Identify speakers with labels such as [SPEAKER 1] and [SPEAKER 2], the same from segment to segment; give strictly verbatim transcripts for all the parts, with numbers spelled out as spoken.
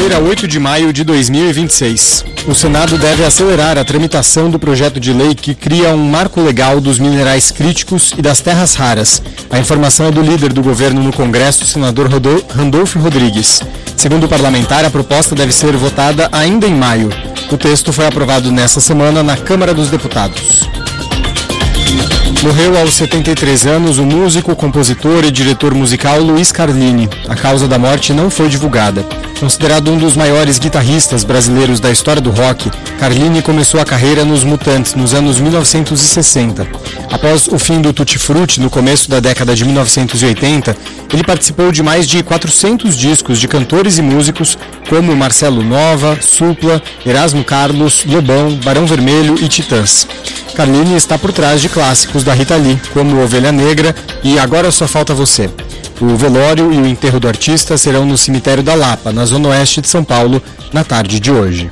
[SPEAKER 1] Quinta-feira, oito de maio de dois mil e vinte e seis. O Senado deve acelerar a tramitação do projeto de lei que cria um marco legal dos minerais críticos e das terras raras. A informação é do líder do governo no Congresso, senador Randolfo Rodrigues. Segundo o parlamentar, a proposta deve ser votada ainda em maio. O texto foi aprovado nesta semana na Câmara dos Deputados. Morreu aos setenta e três anos o músico, compositor e diretor musical Luiz Carlini. A causa da morte não foi divulgada. Considerado um dos maiores guitarristas brasileiros da história do rock, Carlini começou a carreira nos Mutantes nos anos mil novecentos e sessenta. Após o fim do Tutti Frutti, no começo da década de mil novecentos e oitenta, ele participou de mais de quatrocentos discos de cantores e músicos como Marcelo Nova, Supla, Erasmo Carlos, Lobão, Barão Vermelho e Titãs. Carlini está por trás de clássicos da Rita Lee, como Ovelha Negra e Agora Só Falta Você. O velório e o enterro do artista serão no cemitério da Lapa, na zona oeste de São Paulo, na tarde de hoje.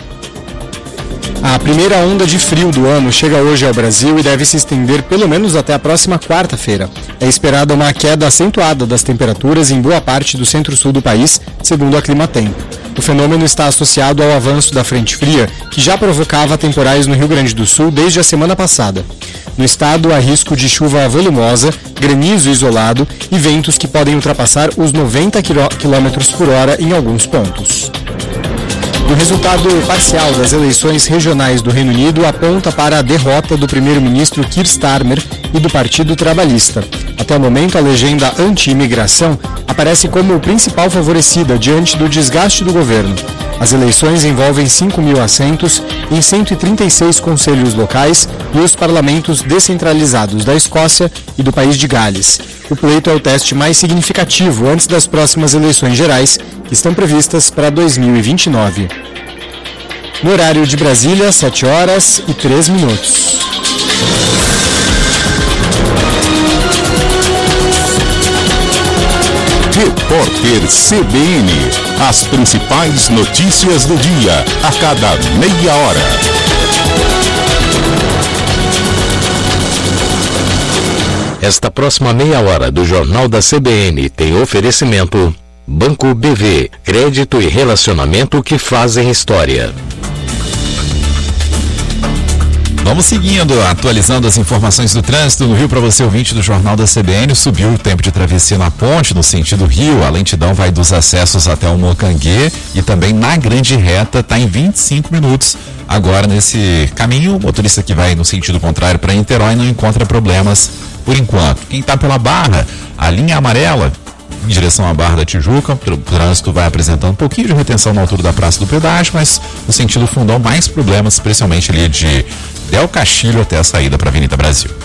[SPEAKER 1] A primeira onda de frio do ano chega hoje ao Brasil e deve se estender pelo menos até a próxima quarta-feira. É esperada uma queda acentuada das temperaturas em boa parte do centro-sul do país, segundo a Climatempo. O fenômeno está associado ao avanço da frente fria, que já provocava temporais no Rio Grande do Sul desde a semana passada. No estado, há risco de chuva volumosa, granizo isolado e ventos que podem ultrapassar os noventa quilômetros por hora em alguns pontos. O resultado parcial das eleições regionais do Reino Unido aponta para a derrota do primeiro-ministro Keir Starmer e do Partido Trabalhista. Até o momento, a legenda anti-imigração aparece como principal favorecida diante do desgaste do governo. As eleições envolvem cinco mil assentos em cento e trinta e seis conselhos locais e os parlamentos descentralizados da Escócia e do País de Gales. O pleito é o teste mais significativo antes das próximas eleições gerais, que estão previstas para dois mil e vinte e nove. No horário de Brasília, sete horas e três minutos.
[SPEAKER 2] Repórter C B N. As principais notícias do dia, a cada meia hora.
[SPEAKER 3] Esta próxima meia hora do Jornal da C B N tem oferecimento Banco B V, crédito e relacionamento que fazem história.
[SPEAKER 4] Vamos seguindo, atualizando as informações do trânsito no Rio para você, ouvinte do Jornal da C B N. Subiu o tempo de travessia na ponte, no sentido Rio. A lentidão vai dos acessos até o Mocanguê e também na Grande Reta está em vinte e cinco minutos. Agora, nesse caminho, o motorista que vai no sentido contrário para Niterói não encontra problemas por enquanto. Quem está pela Barra, a linha amarela, em direção à Barra da Tijuca, o trânsito vai apresentando um pouquinho de retenção na altura da Praça do Pedágio, mas no sentido Fundão, mais problemas, especialmente ali de Del Castilho até a saída para a Avenida Brasil.